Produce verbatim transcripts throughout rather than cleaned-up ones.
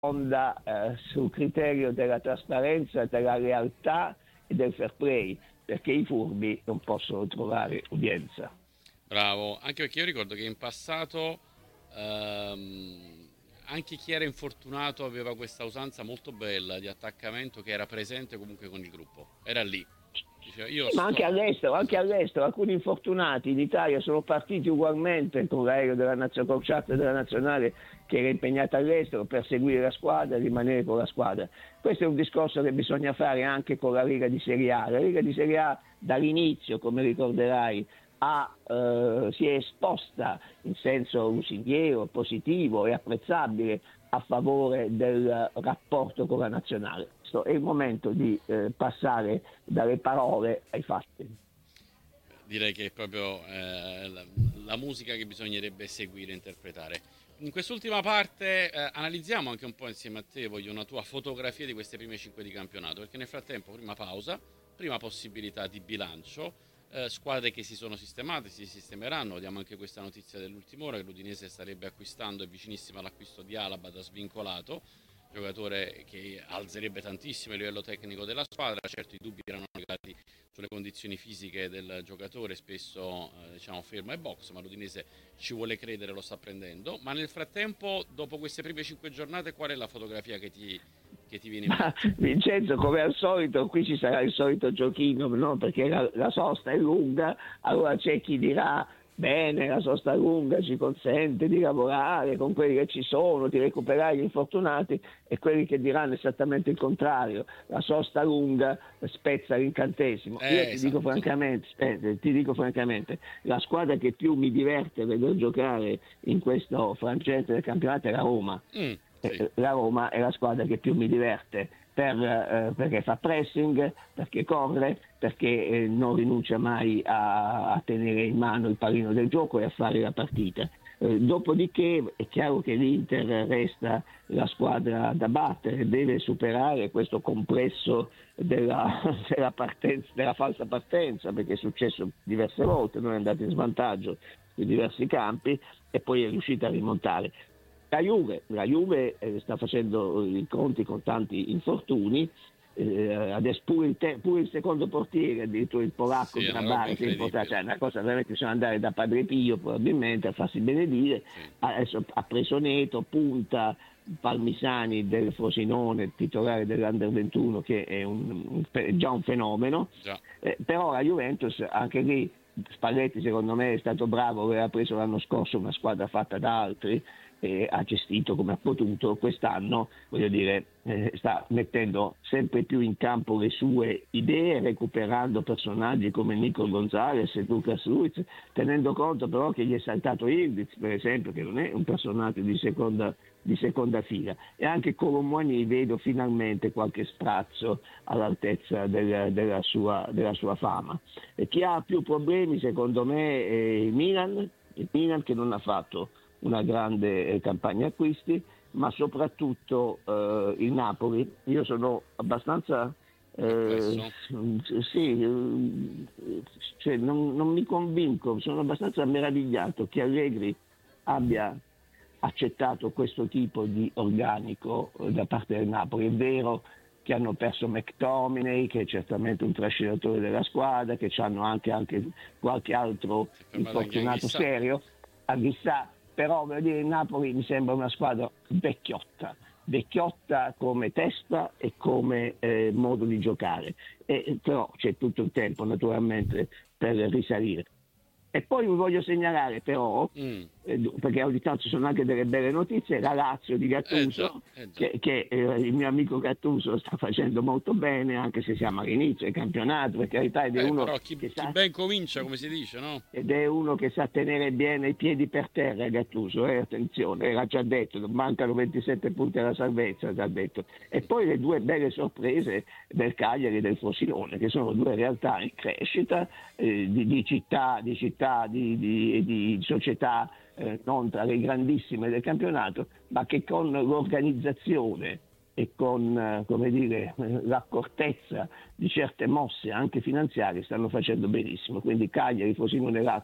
fonda eh, sul criterio della trasparenza, della lealtà e del fair play, perché i furbi non possono trovare udienza. Bravo, anche perché io ricordo che in passato ehm, anche chi era infortunato aveva questa usanza molto bella di attaccamento che era presente comunque con il gruppo, era lì, diceva io Sì, ma anche sto... all'estero, anche Esatto. all'estero, alcuni infortunati in Italia sono partiti ugualmente con l'aereo della nazionale, con charter della nazionale che era impegnata all'estero per seguire la squadra e rimanere con la squadra. Questo è un discorso che bisogna fare anche con la Lega di Serie A. La Lega di Serie A dall'inizio, come ricorderai, ha, eh, si è esposta in senso lusinghiero, positivo e apprezzabile a favore del rapporto con la nazionale. Questo è il momento di eh, passare dalle parole ai fatti. Direi che è proprio eh, la, la musica che bisognerebbe seguire e interpretare. In quest'ultima parte eh, analizziamo anche un po' insieme a te, voglio una tua fotografia di queste prime cinque di campionato, perché nel frattempo prima pausa, prima possibilità di bilancio, eh, squadre che si sono sistemate, si sistemeranno, vediamo anche questa notizia dell'ultima ora che l'Udinese starebbe acquistando, è vicinissima all'acquisto di Alaba da svincolato, giocatore che alzerebbe tantissimo il livello tecnico della squadra, certo i dubbi erano legati sulle condizioni fisiche del giocatore, spesso eh, diciamo fermo ai box, ma l'Udinese ci vuole credere, lo sta prendendo. Ma nel frattempo, dopo queste prime cinque giornate, qual è la fotografia che ti, che ti viene in Ma mente? Vincenzo, come al solito, qui ci sarà il solito giochino, no? Perché la, la sosta è lunga, allora c'è chi dirà bene, la sosta lunga ci consente di lavorare con quelli che ci sono, di recuperare gli infortunati, e quelli che diranno esattamente il contrario, la sosta lunga spezza l'incantesimo. Io Eh, ti dico esatto. francamente, eh, ti dico francamente, la squadra che più mi diverte vedere giocare in questo frangente del campionato è la Roma. Mm, sì. Eh, la Roma è la squadra che più mi diverte per, eh, perché fa pressing, perché corre, perché eh, non rinuncia mai a, a tenere in mano il pallino del gioco e a fare la partita. Eh, dopodiché è chiaro che l'Inter resta la squadra da battere, deve superare questo complesso della, della, partenza, della falsa partenza, perché è successo diverse volte, non è andato in svantaggio in diversi campi e poi è riuscita a rimontare. La Juve, la Juve eh, sta facendo i conti con tanti infortuni, eh, adesso pure il, te- pure il secondo portiere, addirittura il polacco Sì, è una roba Grabar, che è importante, cioè incredibile. è una cosa veramente, bisogna andare da Padre Pio probabilmente a farsi benedire. Sì, Adesso ha preso Neto, punta Palmisani del Frosinone, titolare dell'Under ventuno, che è un, un, già un fenomeno, già. eh, però la Juventus anche lì Spalletti secondo me è stato bravo, aveva preso l'anno scorso una squadra fatta da altri e ha gestito come ha potuto. Quest'anno, voglio dire, eh, sta mettendo sempre più in campo le sue idee, recuperando personaggi come Nico Gonzalez e Lucas Luiz, tenendo conto però che gli è saltato Ildiz, per esempio, che non è un personaggio di seconda, di seconda fila, e anche Colomboigny vedo finalmente qualche sprazzo all'altezza del, della, sua, della sua fama. E chi ha più problemi secondo me è il Milan, il Milan che non ha fatto una grande eh, campagna acquisti, ma soprattutto eh, il Napoli. Io sono abbastanza eh, Perplesso? sì, eh, cioè non, non mi convinco, sono abbastanza meravigliato che Allegri abbia accettato questo tipo di organico eh, da parte del Napoli. È vero che hanno perso McTominay, che è certamente un trascinatore della squadra, che hanno anche, anche qualche altro Si è fermato anche infortunato Anghissà? serio, a chissà, però voglio dire, il Napoli mi sembra una squadra vecchiotta, vecchiotta come testa e come eh, modo di giocare, e, però c'è tutto il tempo naturalmente per risalire. E poi vi voglio segnalare però, Mm, eh, perché ogni tanto ci sono anche delle belle notizie, la Lazio di eh già, Gattuso, eh già. che, che eh, il mio amico Gattuso sta facendo molto bene, anche se siamo all'inizio del campionato, per carità, ed è Eh, uno però chi, che chi sa ben comincia, come si dice, no? ed è uno che sa tenere bene i piedi per terra, Gattuso, eh, attenzione, era già detto, mancano ventisette punti alla salvezza, già detto. E poi le due belle sorprese del Cagliari e del Frosinone, che sono due realtà in crescita, eh, di, di città, di, città, di, di, di società eh, non tra le grandissime del campionato, ma che con l'organizzazione e con eh, come dire, eh, l'accortezza di certe mosse anche finanziarie stanno facendo benissimo. Quindi Cagliari, Frosinone e Lazio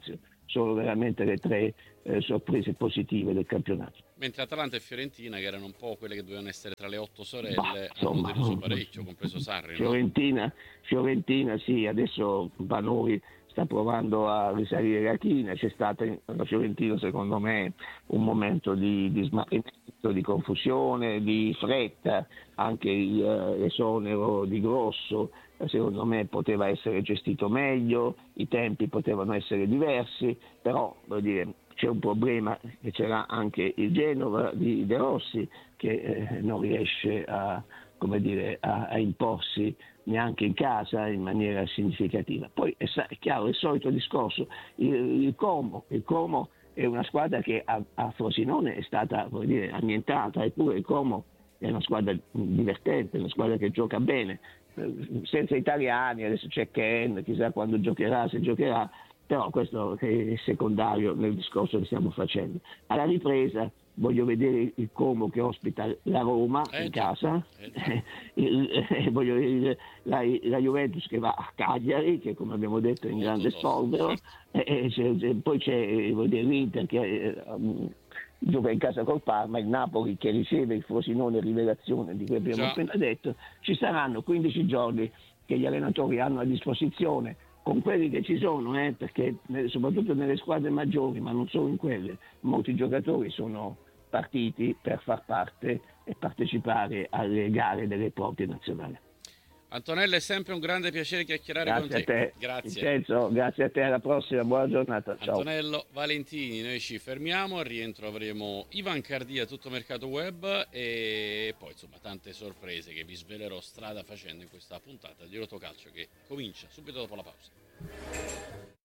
sono veramente le tre eh, sorprese positive del campionato. Mentre Atalanta e Fiorentina, che erano un po' quelle che dovevano essere tra le otto sorelle, Bah, hanno insomma, deluso parecchio, compreso Sarri, no? Fiorentina, Fiorentina sì, adesso Vanoli sta provando a risalire la china, c'è stato alla Fiorentina secondo me un momento di, di smarrimento, di confusione, di fretta, anche il, eh, l'esonero di Grosso secondo me poteva essere gestito meglio, i tempi potevano essere diversi, però voglio dire, c'è un problema che c'era anche il Genova di De Rossi che eh, non riesce a, come dire, a, a imporsi neanche in casa in maniera significativa. Poi è, è chiaro, il solito discorso, il, il Como, il Como è una squadra che a, a Frosinone è stata, voglio dire, annientata, eppure il Como è una squadra divertente, una squadra che gioca bene, senza italiani, adesso c'è Ken, chissà quando giocherà, se giocherà, però questo è secondario nel discorso che stiamo facendo. Alla ripresa voglio vedere il Como che ospita la Roma Eh in già, casa, eh già. il, eh, voglio vedere la, la Juventus che va a Cagliari, che come abbiamo detto è in Molto grande tosto, spolvero, certo. e, e c'è, c'è, poi c'è voglio dire, l'Inter che eh, um, gioca in casa col Parma, il Napoli che riceve il Frosinone Rivelazione di cui abbiamo Già. appena detto. Ci saranno quindici giorni che gli allenatori hanno a disposizione con quelli che ci sono, eh, perché soprattutto nelle squadre maggiori, ma non solo in quelle, molti giocatori sono partiti per far parte e partecipare alle gare delle proprie nazionali. Antonello, è sempre un grande piacere chiacchierare con Grazie a te. te, Grazie. Vincenzo, grazie a te, alla prossima, buona giornata, ciao. Antonello Valentini, noi ci fermiamo, al rientro avremo Ivan Cardia, tutto mercato web e poi insomma tante sorprese che vi svelerò strada facendo in questa puntata di Rotocalcio che comincia subito dopo la pausa.